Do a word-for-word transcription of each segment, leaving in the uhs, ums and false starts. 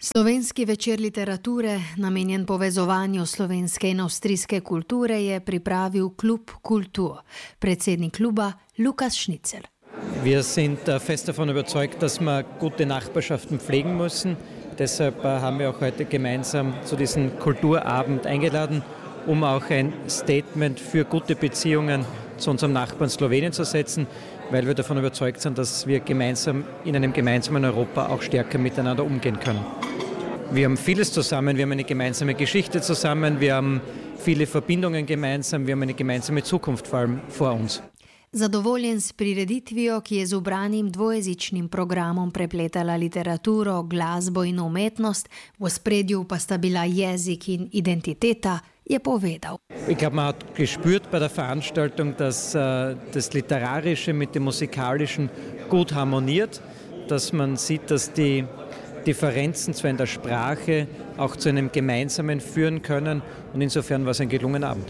Slovenski večer literature, namenjen povezovanju slovenske in avstrijske kulture, je pripravil Klub Kultur, predsednik kluba Lukas Schnitzel. Wir sind fest davon überzeugt, dass wir gute Nachbarschaften pflegen müssen. Deshalb haben wir auch heute gemeinsam zu diesem Kulturabend eingeladen, um auch ein Statement für gute Beziehungen zu unserem Nachbarn Slowenien zu setzen, weil wir davon überzeugt sind, dass wir gemeinsam in einem gemeinsamen Europa auch stärker miteinander umgehen können. Wir haben vieles zusammen, wir haben eine gemeinsame Geschichte zusammen, wir haben viele Verbindungen gemeinsam, wir haben eine gemeinsame Zukunft vor allem vor uns. Zadovoljen s prireditvijo, ki je z ubranim dvojezičnim programom prepletala literaturo, glasbo in umetnost, v ospredju pa sta bila jezik in identiteta, je povedal. Ich glaube, man hat gespürt bei der Veranstaltung, dass uh, das Literarische mit dem Musikalischen gut harmoniert, dass man sieht, dass die Differenzen zwar in der Sprache auch zu einem Gemeinsamen führen können und insofern war es ein gelungener Abend.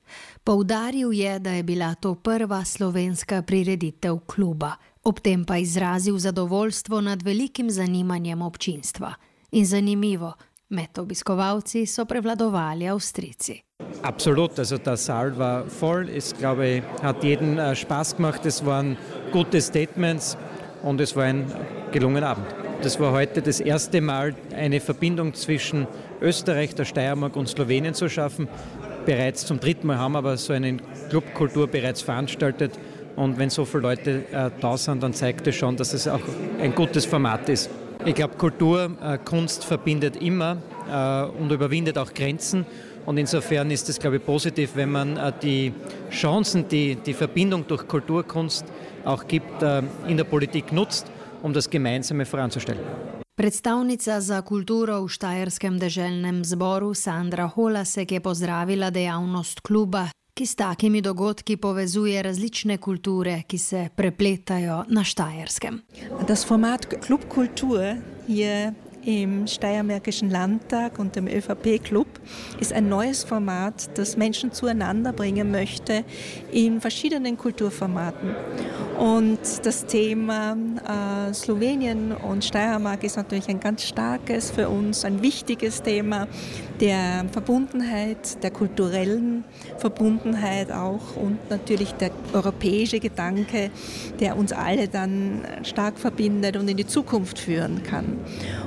Poudaril je, da je bila to prva slovenska prireditev kluba, ob tem pa izrazil zadovoljstvo nad velikim zanimanjem občinstva. In zanimivo, med obiskovalci so prevladovali Avstrijci. Absolut, also der Saal war voll, es glaube ich, hat jeden Spaß gemacht, es waren gute Statements und es war ein gelungener Abend. Das war heute das erste Mal, eine Verbindung zwischen Österreich, der Steiermark und Slowenien zu schaffen. Bereits zum dritten Mal haben wir aber so einen Club Kultur bereits veranstaltet. Und wenn so viele Leute äh, da sind, dann zeigt es schon, dass es auch ein gutes Format ist. Ich glaube, Kultur, äh, Kunst verbindet immer äh, und überwindet auch Grenzen. Und insofern ist es, glaube ich, positiv, wenn man äh, die Chancen, die die Verbindung durch Kulturkunst auch gibt, äh, in der Politik nutzt, um das Gemeinsame voranzustellen. Predstavnica za kulturo v Štajerskem deželnem zboru Sandra Holasek je pozdravila dejavnost kluba, ki s takimi dogodki povezuje različne kulture, ki se prepletajo na Štajerskem. Das Format Club Kultur hier im Steiermärkischen Landtag und dem ÖVP-Club ist ein neues Format, das Menschen zueinander bringen möchte in verschiedenen Kulturformaten. Und das Thema äh, Slowenien und Steiermark ist natürlich ein ganz starkes für uns, ein wichtiges Thema der Verbundenheit, der kulturellen Verbundenheit auch und natürlich der europäische Gedanke, der uns alle dann stark verbindet und in die Zukunft führen kann.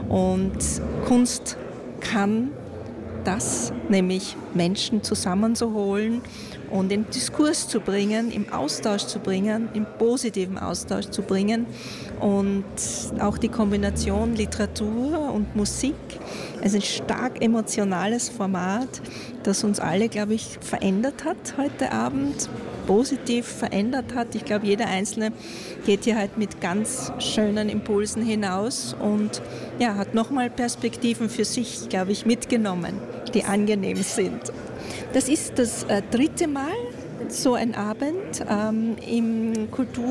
Und Kunst kann das, nämlich Menschen zusammenzuholen und in Diskurs zu bringen, im Austausch zu bringen, im positiven Austausch zu bringen und auch die Kombination Literatur und Musik, also ein stark emotionales Format, das uns alle, glaube ich, verändert hat heute Abend, positiv verändert hat. Ich glaube, jeder Einzelne geht hier halt mit ganz schönen Impulsen hinaus und ja, hat nochmal Perspektiven für sich, glaube ich, mitgenommen, die angenehm sind. Das ist das äh, dritte Mal so ein Abend ähm, im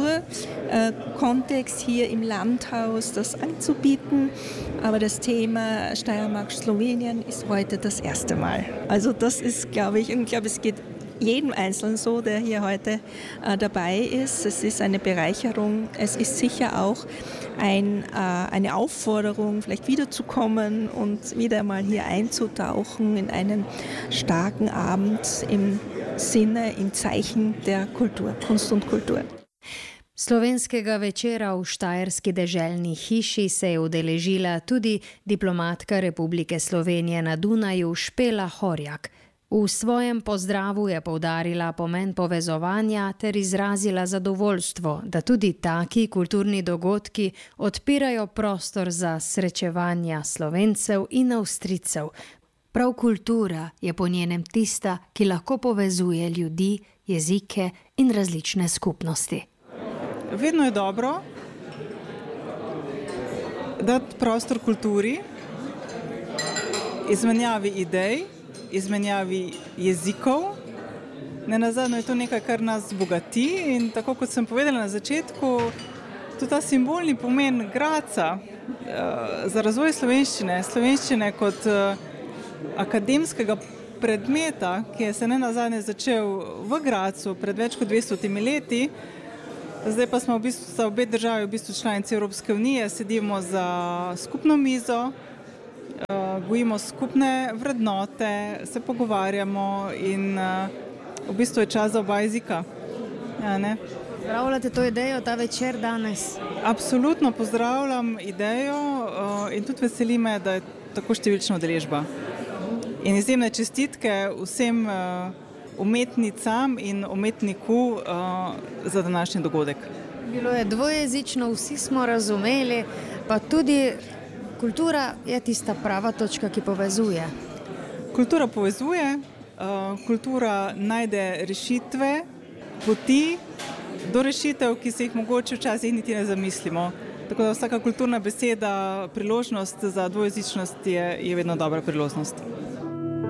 Kulturkontext äh, hier im Landhaus, das anzubieten. Aber das Thema Steiermark-Slowenien ist heute das erste Mal. Also das ist, glaube ich, und ich glaube, es geht jedem Einzelnen so, der hier heute äh, dabei ist. Es ist eine Bereicherung. Es ist sicher auch ein, äh, eine Aufforderung, vielleicht wiederzukommen und wieder mal hier einzutauchen in einen starken Abend im Sinne, im Zeichen der Kultur, Kunst und Kultur. Slovenskega večera v Štajerski deželni hiši se je udeležila tudi diplomatka Republike Slovenije na Dunaju Špela Horjak. V svojem pozdravu je poudarila pomen povezovanja ter izrazila zadovoljstvo, da tudi taki kulturni dogodki odpirajo prostor za srečevanja Slovencev in Avstrijcev. Prav kultura je po njenem tista, ki lahko povezuje ljudi, jezike in različne skupnosti. Vedno je dobro dati prostor kulturi, izmenjavi idej, izmenjavi jezikov. Nenazadnje je to nekaj, kar nas bogati in tako kot sem povedala na začetku, tudi ta simbolni pomen Gradca za razvoj slovenščine, slovenščine kot akademskega predmeta, ki je se nenazadnje začel v Gradcu pred več kot dvestotimi leti. Zdaj pa smo v bistvu, sta obe državi v bistvu članici Evropske unije, sedimo za skupno mizo gojimo skupne vrednote, se pogovarjamo in v bistvu je čas za oba jezika. Ja, ne? Pozdravljate to idejo ta večer danes? Absolutno pozdravljam idejo in tudi veseli me, da je tako številčna udeležba. In izjemne čestitke vsem umetnicam in umetniku za današnji dogodek. Bilo je dvojezično, vsi smo razumeli, pa tudi kultura je tista prava točka, ki povezuje. Kultura povezuje, kultura najde rešitve, poti do rešitev, ki se jih mogoče včasih niti ne zamislimo. Tako da vsaka kulturna beseda, priložnost za dvojezičnost je, je vedno dobra priložnost.